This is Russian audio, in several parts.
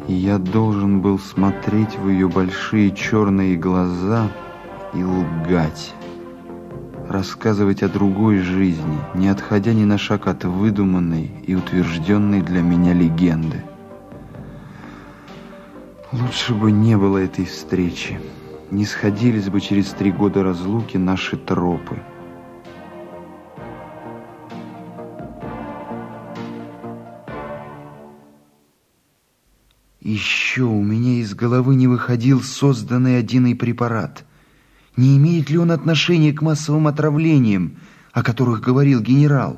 И я должен был смотреть в ее большие черные глаза и лгать. Рассказывать о другой жизни, не отходя ни на шаг от выдуманной и утвержденной для меня легенды. Лучше бы не было этой встречи. Не сходились бы через 3 года разлуки наши тропы. Еще у меня из головы не выходил созданный Одиной препарат. Не имеет ли он отношения к массовым отравлениям, о которых говорил генерал?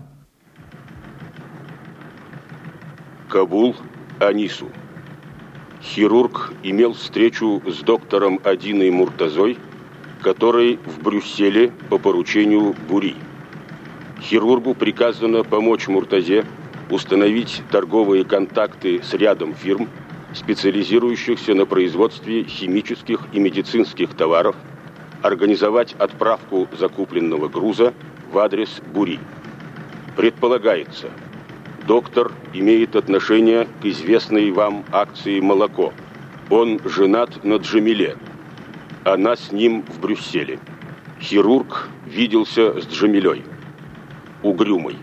Кабул, Анису. Хирург имел встречу с доктором Одиной Муртазой, который в Брюсселе по поручению Бури. Хирургу приказано помочь Муртазе установить торговые контакты с рядом фирм, специализирующихся на производстве химических и медицинских товаров, организовать отправку закупленного груза в адрес Бури. Предполагается, доктор имеет отношение к известной вам акции «Молоко». Он женат на Джамиле. Она с ним в Брюсселе. Хирург виделся с Джамилей. Угрюмой.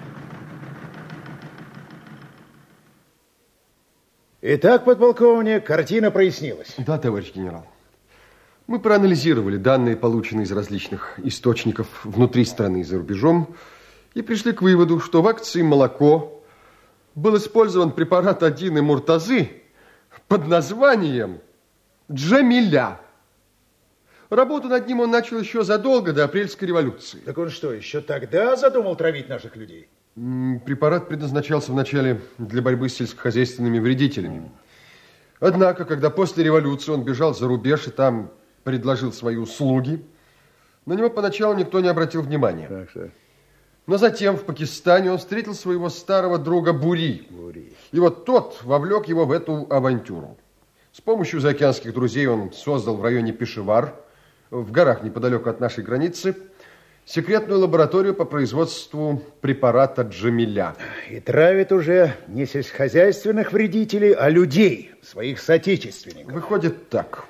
Итак, подполковник, картина прояснилась. Да, товарищ генерал. Мы проанализировали данные, полученные из различных источников внутри страны и за рубежом, и пришли к выводу, что в акции «Молоко» был использован препарат Одины Муртазы под названием Джамиля. Работу над ним он начал еще задолго до апрельской революции. Так он что, еще тогда задумал травить наших людей? Препарат предназначался вначале для борьбы с сельскохозяйственными вредителями. Однако, когда после революции он бежал за рубеж и там предложил свои услуги, на него поначалу никто не обратил внимания. Так. Но затем в Пакистане он встретил своего старого друга Бури. И вот тот вовлек его в эту авантюру. С помощью заокеанских друзей он создал в районе Пешавар, в горах неподалеку от нашей границы, секретную лабораторию по производству препарата Джамиля. И травит уже не сельскохозяйственных вредителей, а людей, своих соотечественников. Выходит так.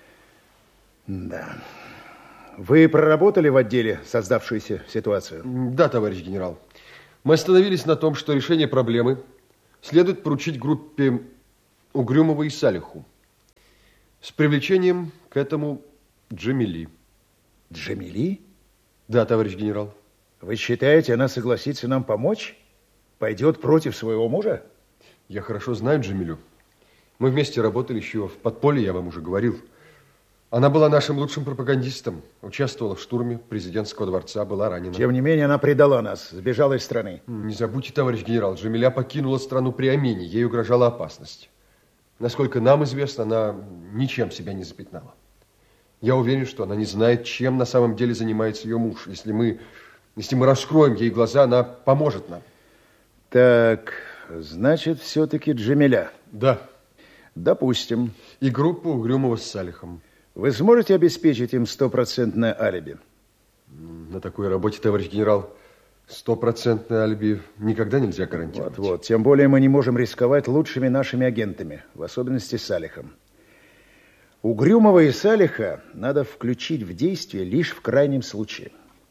Да. Вы проработали в отделе создавшуюся ситуацию? Да, товарищ генерал. Мы остановились на том, что решение проблемы следует поручить группе Угрюмова и Салиху с привлечением к этому Джамили. Джамили? Да, товарищ генерал. Вы считаете, она согласится нам помочь? Пойдет против своего мужа? Я хорошо знаю Джамилю. Мы вместе работали еще в подполье, я вам уже говорил. Она была нашим лучшим пропагандистом, участвовала в штурме президентского дворца, была ранена. Тем не менее, она предала нас, сбежала из страны. Не забудьте, товарищ генерал, Джамиля покинула страну при Амине, ей угрожала опасность. Насколько нам известно, она ничем себя не запятнала. Я уверен, что она не знает, чем на самом деле занимается ее муж. Если мы раскроем ей глаза, она поможет нам. Так, значит, все-таки Джамиля. Да. Допустим. И группу Угрюмова с Салихом. Вы сможете обеспечить им 100% алиби? На такой работе, товарищ генерал, 100% алиби никогда нельзя гарантировать. Вот. Тем более мы не можем рисковать лучшими нашими агентами, в особенности Салихом. Угрюмова и Салиха надо включить в действие лишь в крайнем случае.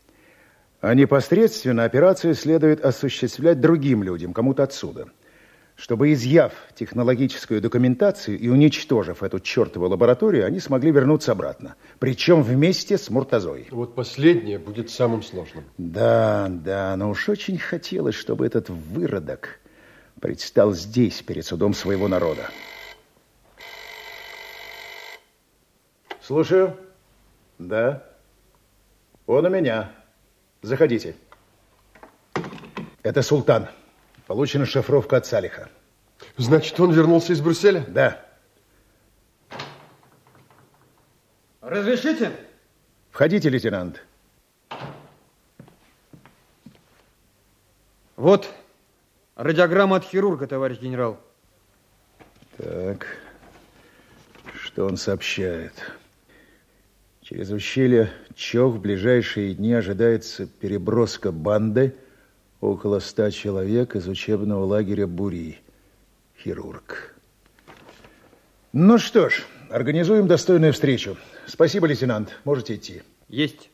А непосредственно операцию следует осуществлять другим людям, кому-то отсюда, чтобы, изъяв технологическую документацию и уничтожив эту чертову лабораторию, они смогли вернуться обратно. Причем вместе с Муртазой. Вот последнее будет самым сложным. Да, но уж очень хотелось, чтобы этот выродок предстал здесь, перед судом своего народа. Слушаю. Да. Он у меня. Заходите. Это Султан. Получена шифровка от Салиха. Значит, он вернулся из Брюсселя? Да. Разрешите? Входите, лейтенант. Вот радиограмма от хирурга, товарищ генерал. Так, что он сообщает? Через ущелье Чох в ближайшие дни ожидается переброска банды около 100 человек из учебного лагеря Бури. Хирург. Ну что ж, организуем достойную встречу. Спасибо, лейтенант. Можете идти. Есть.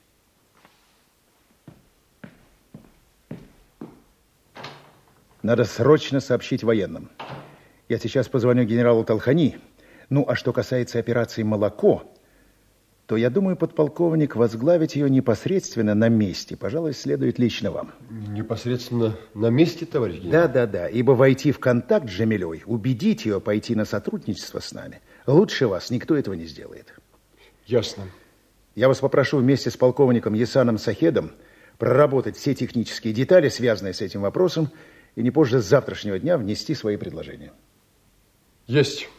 Надо срочно сообщить военным. Я сейчас позвоню генералу Талхани. Ну, а что касается операции «Молоко», то, я думаю, подполковник, возглавить ее непосредственно на месте, пожалуй, следует лично вам. Непосредственно на месте, товарищ генерал? Да, ибо войти в контакт с Джамилей, убедить ее пойти на сотрудничество с нами, лучше вас никто этого не сделает. Ясно. Я вас попрошу вместе с полковником Ясаном Сахедом проработать все технические детали, связанные с этим вопросом, и не позже завтрашнего дня внести свои предложения. Есть.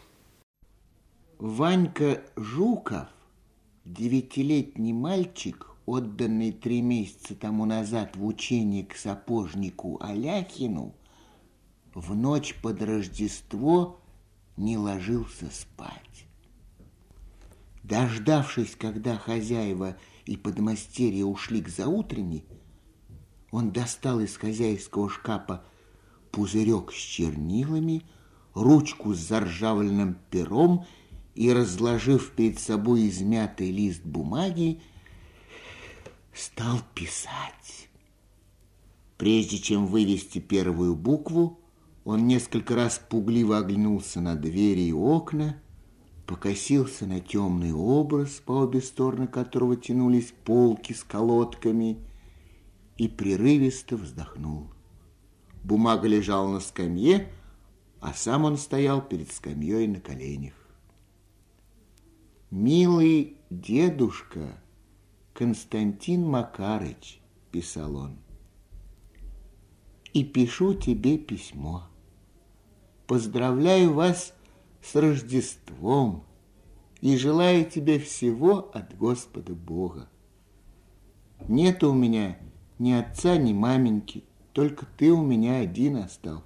Ванька Жуков, 9-летний мальчик, отданный 3 месяца тому назад в учение к сапожнику Аляхину, в ночь под Рождество не ложился спать. Дождавшись, когда хозяева и подмастерья ушли к заутренне, он достал из хозяйского шкафа пузырек с чернилами, ручку с заржавленным пером и, разложив перед собой измятый лист бумаги, стал писать. Прежде чем вывести первую букву, он несколько раз пугливо оглянулся на двери и окна, покосился на темный образ, по обе стороны которого тянулись полки с колодками, и прерывисто вздохнул. Бумага лежала на скамье, а сам он стоял перед скамьей на коленях. «Милый дедушка Константин Макарыч», — писал он, — «и пишу тебе письмо. Поздравляю вас с Рождеством и желаю тебе всего от Господа Бога. Нет у меня ни отца, ни маменьки, только ты у меня один остался».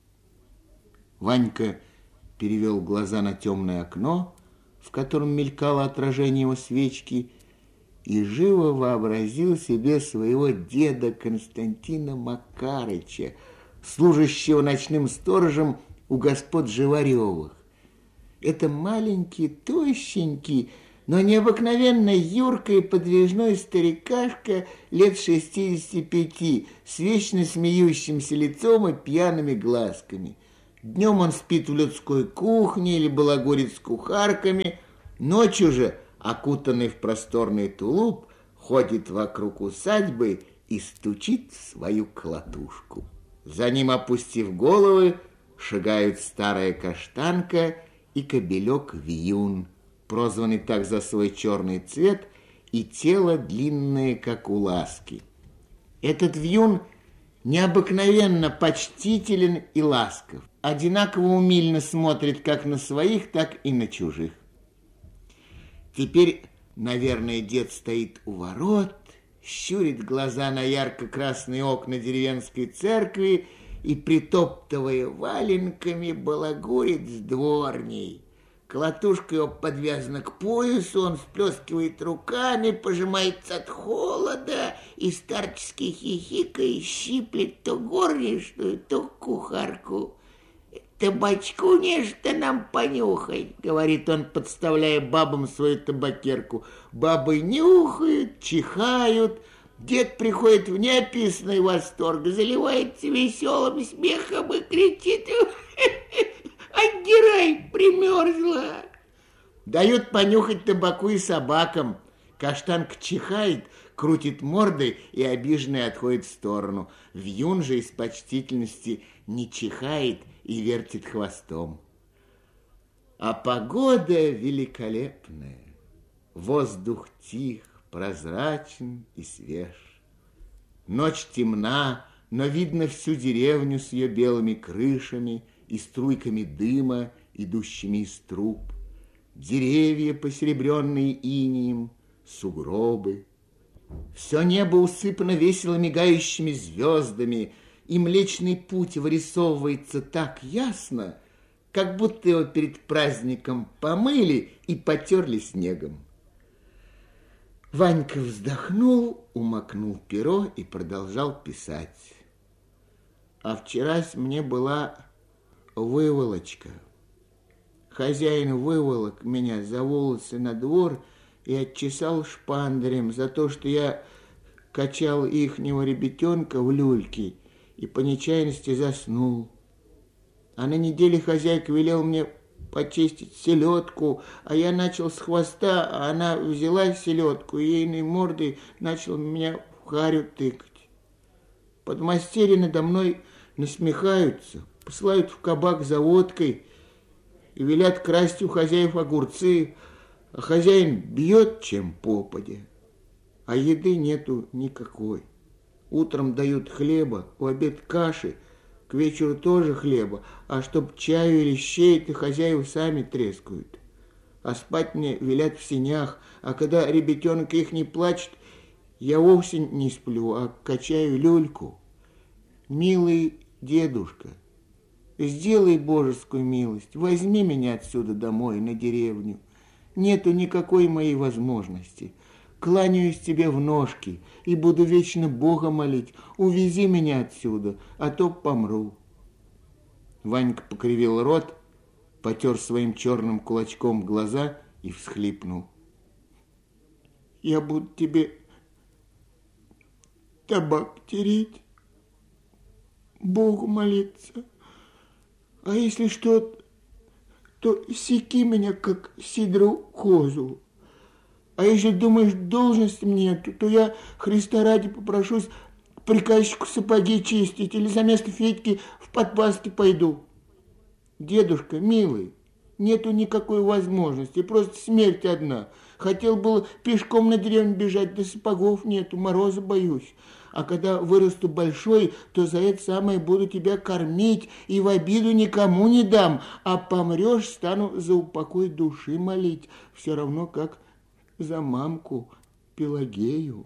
Ванька перевел глаза на темное окно, в котором мелькало отражение его свечки, и живо вообразил себе своего деда Константина Макарыча, служащего ночным сторожем у господ Живаревых. Это маленький, тощенький, но необыкновенно юркий подвижной старикашка лет 65, с вечно смеющимся лицом и пьяными глазками. Днем он спит в людской кухне или балагурит с кухарками, ночью же, окутанный в просторный тулуп, ходит вокруг усадьбы и стучит в свою колотушку. За ним, опустив головы, шагают старая каштанка и кобелек Вьюн, прозванный так за свой черный цвет и тело длинное, как у ласки. Этот Вьюн необыкновенно почтителен и ласков, одинаково умильно смотрит как на своих, так и на чужих. Теперь, наверное, дед стоит у ворот, щурит глаза на ярко-красные окна деревенской церкви и, притоптывая валенками, балагурит с дворней. Колотушка его подвязана к поясу, он всплескивает руками, пожимается от холода и старчески хихикая щиплет то горничную, то кухарку. «Табачку нечто нам понюхать», — говорит он, подставляя бабам свою табакерку. Бабы нюхают, чихают. Дед приходит в неописанный восторг, заливается веселым смехом и кричит: «Отдирай, примерзла!» Дают понюхать табаку и собакам. Каштанка чихает, крутит мордой и обиженный отходит в сторону. Вьюн же из почтительности не чихает и вертит хвостом. А погода великолепная. Воздух тих, прозрачен и свеж. Ночь темна, но видно всю деревню с ее белыми крышами и струйками дыма, идущими из труб. Деревья, посеребренные инеем, сугробы. Все небо усыпано весело мигающими звездами, и Млечный Путь вырисовывается так ясно, как будто его перед праздником помыли и потерли снегом. Ванька вздохнул, умокнул перо и продолжал писать. А вчерась мне была выволочка. Хозяин выволок меня за волосы на двор и отчесал шпандарем за то, что я качал ихнего ребятенка в люльке и по нечаянности заснул. А на неделе хозяйка велел мне почистить селедку, а я начал с хвоста, а она взяла селедку и ейной мордой начала меня в харю тыкать. Подмастерья надо мной насмехаются, посылают в кабак за водкой и велят красть у хозяев огурцы, а хозяин бьет чем попадя, а еды нету никакой. Утром дают хлеба, в обед каши, к вечеру тоже хлеба, а чтоб чаю или щей-то хозяева сами трескают. А спать мне велят в сенях, а когда ребятенок их не плачет, я вовсе не сплю, а качаю люльку. Милый дедушка, сделай божескую милость, возьми меня отсюда домой, на деревню. Нету никакой моей возможности. Кланяюсь тебе в ножки и буду вечно Бога молить. Увези меня отсюда, а то помру. Ванька покривил рот, потер своим черным кулачком глаза и всхлипнул. Я буду тебе табак тереть, Богу молиться. А если что, то секи меня, как сидру козу. А если думаешь, должности мне, то я Христа ради попрошусь к приказчику сапоги чистить или за место Федьки в подпаске пойду. Дедушка, милый, нету никакой возможности, просто смерть одна. Хотел было пешком на деревню бежать, да сапогов нету, мороза боюсь. А когда вырасту большой, то за это самое буду тебя кормить и в обиду никому не дам. А помрешь, стану за упокой души молить, все равно как за мамку Пелагею.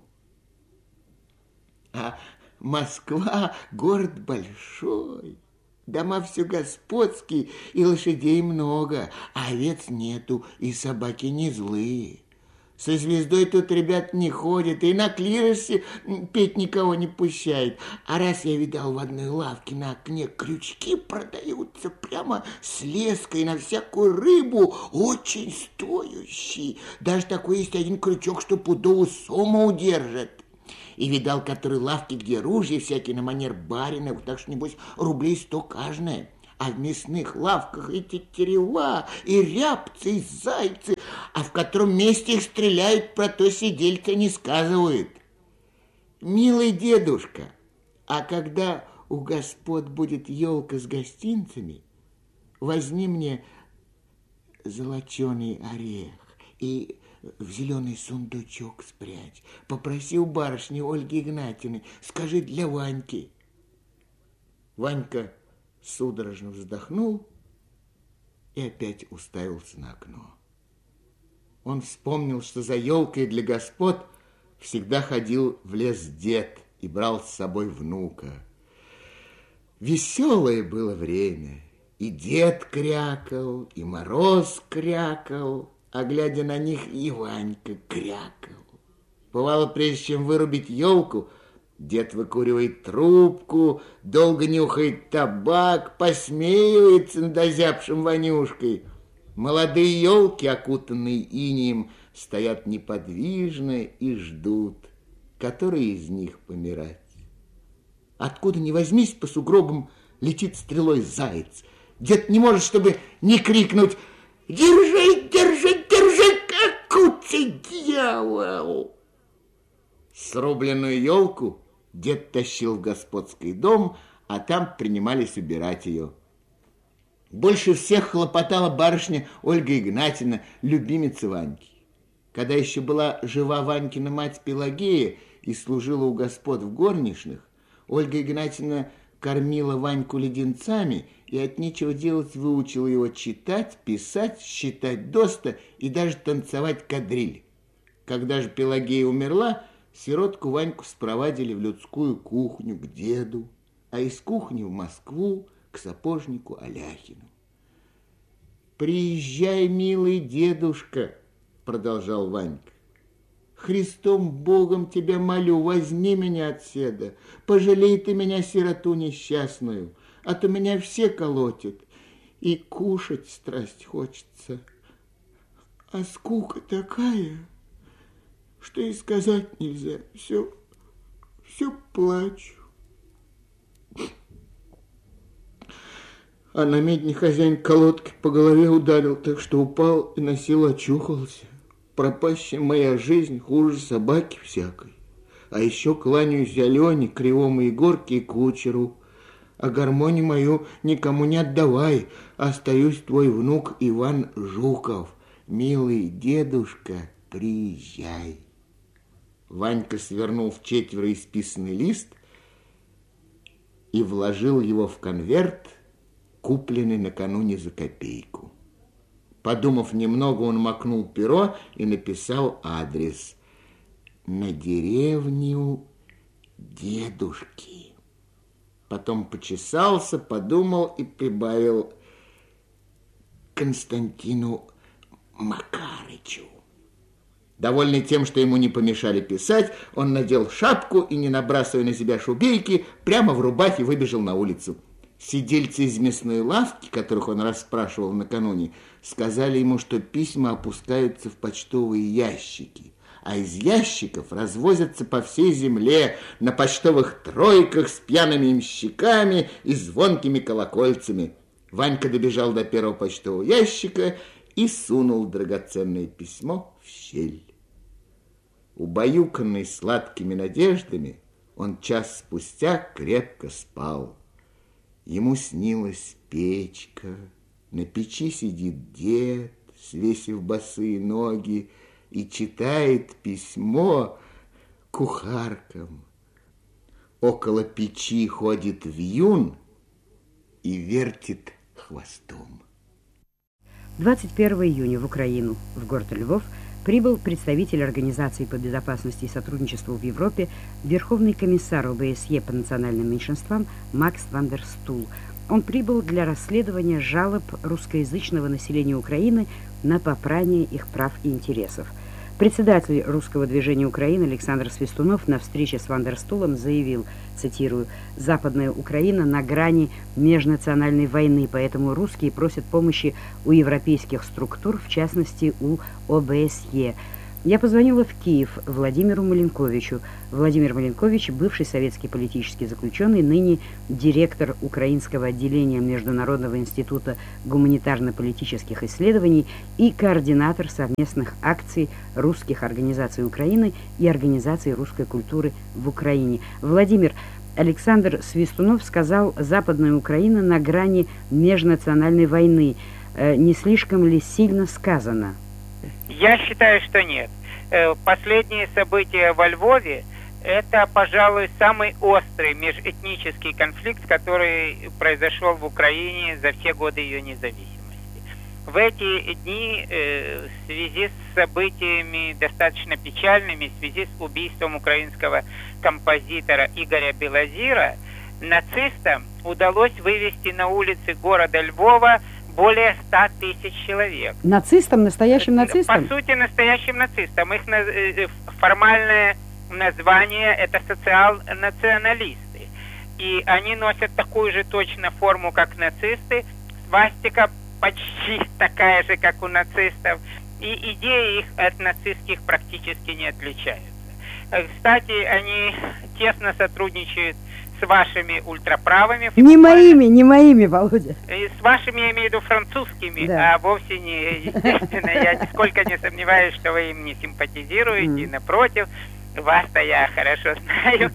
А Москва город большой, дома все господские, и лошадей много, а овец нету, и собаки не злые. Со звездой тут ребят не ходят, и на клиросе петь никого не пущает. А раз я видал в одной лавке на окне крючки продаются прямо с леской на всякую рыбу, очень стоящие. Даже такой есть один крючок, что пудовую сому удержит. И видал, которые лавки, где ружья всякие на манер баринов, так что, небось, рублей 100 каждая. А в мясных лавках и тетерева, и рябцы, и зайцы, а в котором месте их стреляют, про то сидельца не сказывают. Милый дедушка, а когда у господ будет елка с гостинцами, возьми мне золоченый орех и в зеленый сундучок спрячь. Попроси у барышни Ольги Игнатьевны, скажи для Ваньки. Ванька судорожно вздохнул и опять уставился на окно. Он вспомнил, что за елкой для господ всегда ходил в лес дед и брал с собой внука. Веселое было время. И дед крякал, и мороз крякал, а глядя на них, и Ванька крякал. Бывало, прежде чем вырубить елку, дед выкуривает трубку, долго нюхает табак, посмеивается над озябшим Ванюшкой. Молодые елки, окутанные инеем, стоят неподвижно и ждут, который из них помирать. Откуда ни возьмись, по сугробам летит стрелой заяц. Дед не может, чтобы не крикнуть: «Держи, держи, держи, какучий дьявол!» Срубленную елку дед тащил в господский дом, а там принимались убирать ее. Больше всех хлопотала барышня Ольга Игнатьевна, любимица Ваньки. Когда еще была жива Ванькина мать Пелагея и служила у господ в горничных, Ольга Игнатьевна кормила Ваньку леденцами и от нечего делать выучила его читать, писать, считать доста и даже танцевать кадриль. Когда же Пелагея умерла, сиротку Ваньку спровадили в людскую кухню к деду, а из кухни в Москву к сапожнику Аляхину. «Приезжай, милый дедушка», — продолжал Ванька. «Христом Богом тебя молю, возьми меня отседа, пожалей ты меня, сироту несчастную, а то меня все колотят. и кушать страсть хочется. А скука такая, что и сказать нельзя. Все плачу. А на медне хозяин колодки по голове ударил, так что упал и на силу очухался. Пропащая моя жизнь хуже собаки всякой. А еще кланяюсь Алене, кривому Егорке и кучеру. А гармонию мою никому не отдавай. Остаюсь твой внук Иван Жуков. Милый дедушка, приезжай. Ванька свернул в 4 исписанный лист и вложил его в конверт, купленный накануне за копейку. Подумав немного, он макнул перо и написал адрес: на деревню дедушки. Потом почесался, подумал и прибавил: Константину Макарычу. Довольный тем, что ему не помешали писать, он надел шапку и, не набрасывая на себя шубейки, прямо в рубахе выбежал на улицу. Сидельцы из мясной лавки, которых он расспрашивал накануне, сказали ему, что письма опускаются в почтовые ящики, а из ящиков развозятся по всей земле на почтовых тройках с пьяными имщиками и звонкими колокольцами. Ванька добежал до первого почтового ящика и сунул драгоценное письмо в щель. Убаюканный сладкими надеждами, он час спустя крепко спал. Ему снилась печка, на печи сидит дед, свесив босые ноги, и читает письмо кухаркам. Около печи ходит вьюн и вертит хвостом. 21 июня в Украину, в город Львов, прибыл представитель Организации по безопасности и сотрудничеству в Европе, Верховный комиссар ОБСЕ по национальным меньшинствам Макс ван дер Стул. Он прибыл для расследования жалоб русскоязычного населения Украины на попрание их прав и интересов. Председатель русского движения Украины Александр Свистунов на встрече с ван дер Стулом заявил, цитирую: «Западная Украина на грани межнациональной войны, поэтому русские просят помощи у европейских структур, в частности у ОБСЕ». Я позвонила в Киев Владимиру Маленковичу. Владимир Маленкович – бывший советский политический заключенный, ныне директор Украинского отделения Международного института гуманитарно-политических исследований и координатор совместных акций русских организаций Украины и организаций русской культуры в Украине. Владимир, Александр Свистунов сказал: «Западная Украина на грани межнациональной войны». Не слишком ли сильно сказано? Я считаю, что нет. Последние события во Львове – это, пожалуй, самый острый межэтнический конфликт, который произошел в Украине за все годы ее независимости. В эти дни, в связи с событиями достаточно печальными, в связи с убийством украинского композитора Игоря Белозира, нацистам удалось вывести на улицы города Львова более 100 тысяч человек. Нацистам, настоящим нацистам? По сути, настоящим нацистам. Их формальное название – это социал-националисты. И они носят такую же точно форму, как нацисты. Свастика почти такая же, как у нацистов. И идеи их от нацистских практически не отличаются. Кстати, они тесно сотрудничают с вашими ультраправыми. Не моими, Володя. С вашими, я имею в виду, французскими, да. А вовсе не, естественно, я нисколько не сомневаюсь, что вы им не симпатизируете, напротив, вас-то я хорошо знаю.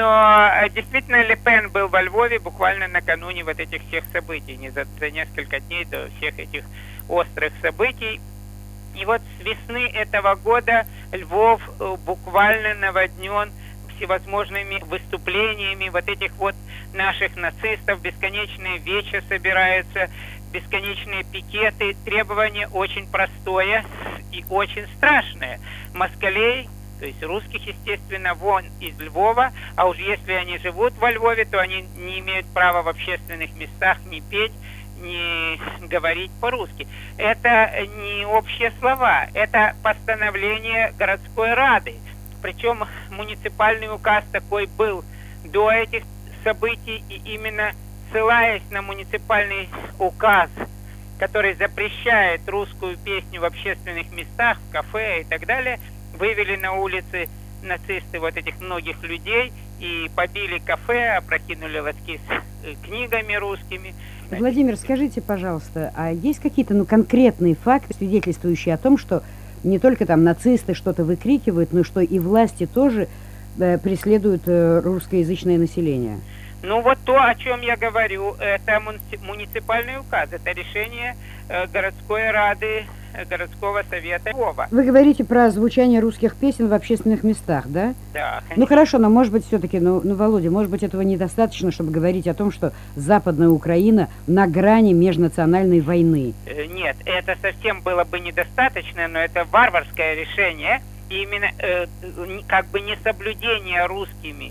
Но действительно Ле Пен был во Львове буквально накануне вот этих всех событий, не за несколько дней до всех этих острых событий. И вот с весны этого года Львов буквально наводнен всевозможными выступлениями вот этих вот наших нацистов, бесконечные веча собираются, бесконечные пикеты. Требование очень простое и очень страшное. Москалей, то есть русских, естественно, вон из Львова, а уж если они живут во Львове, то они не имеют права в общественных местах ни петь, ни говорить по-русски. Это не общие слова, это постановление городской рады. Причем муниципальный указ такой был до этих событий, и именно ссылаясь на муниципальный указ, который запрещает русскую песню в общественных местах, в кафе и так далее, вывели на улицы нацисты вот этих многих людей и побили кафе, опрокинули лотки с книгами русскими. Владимир, скажите, пожалуйста, а есть какие-то конкретные факты, свидетельствующие о том, что не только там нацисты что-то выкрикивают, но что и власти тоже преследуют русскоязычное население? Ну вот то, о чем я говорю, это муниципальный указ, это решение городской рады, городского совета Львова. Вы говорите про звучание русских песен в общественных местах, да? Да, конечно. Ну хорошо, но может быть все-таки, Володя, может быть этого недостаточно, чтобы говорить о том, что Западная Украина на грани межнациональной войны? Нет, это совсем было бы недостаточно, но это варварское решение, и именно как бы несоблюдение русскими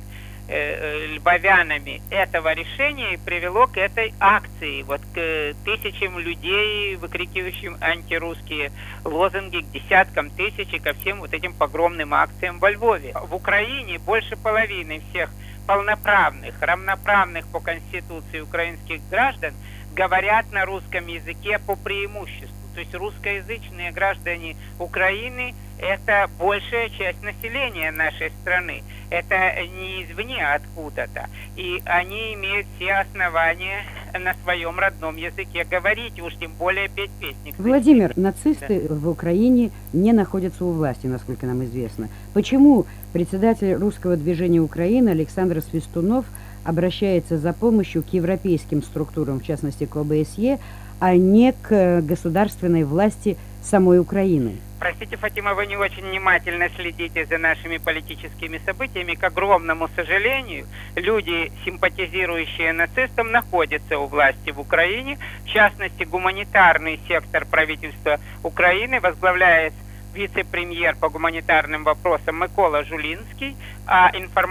львовянами этого решения и привело к этой акции, вот к тысячам людей, выкрикивающим антирусские лозунги, к десяткам тысяч и ко всем вот этим погромным акциям во Львове. В Украине больше половины всех полноправных, равноправных по Конституции украинских граждан говорят на русском языке по преимуществу. То есть русскоязычные граждане Украины – это большая часть населения нашей страны. Это не извне откуда-то. И они имеют все основания на своем родном языке говорить, уж тем более петь песни. Владимир, нацисты в Украине не находятся у власти, насколько нам известно. Почему председатель русского движения Украины Александр Свистунов обращается за помощью к европейским структурам, в частности к ОБСЕ, а не к государственной власти самой Украины? Простите, Фатима, вы не очень внимательно следите за нашими политическими событиями. К огромному сожалению, люди, симпатизирующие нацистам, находятся у власти в Украине. В частности, гуманитарный сектор правительства Украины возглавляет вице-премьер по гуманитарным вопросам Микола Жулинский, а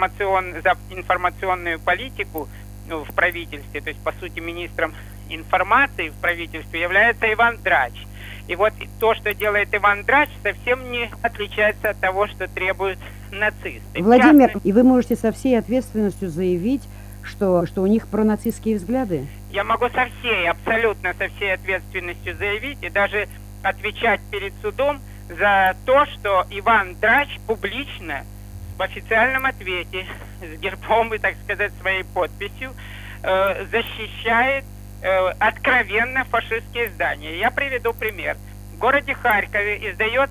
за информационную политику в правительстве, то есть, по сути, министром информации в правительстве является Иван Драч. И вот то, что делает Иван Драч, совсем не отличается от того, что требуют нацисты. Владимир, и вы можете со всей ответственностью заявить, что у них пронацистские взгляды? Я могу абсолютно со всей ответственностью заявить и даже отвечать перед судом за то, что Иван Драч публично в официальном ответе с гербом и, так сказать, своей подписью защищает откровенно фашистские издания. Я приведу пример. В городе Харькове издается